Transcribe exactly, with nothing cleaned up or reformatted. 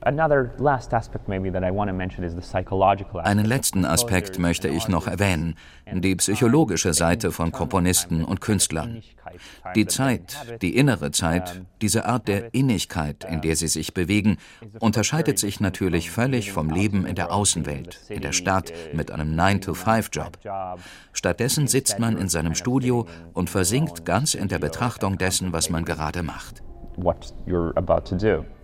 Einen letzten Aspekt möchte ich noch erwähnen, die psychologische Seite von Komponisten und Künstlern. Die Zeit, die innere Zeit, diese Art der Innigkeit, in der sie sich bewegen, unterscheidet sich natürlich völlig vom Leben in der Außenwelt, in der Stadt mit einem nine to five Job. Stattdessen sitzt man in seinem Studio und versinkt ganz in der Betrachtung dessen, was man gerade macht. What you're about to do.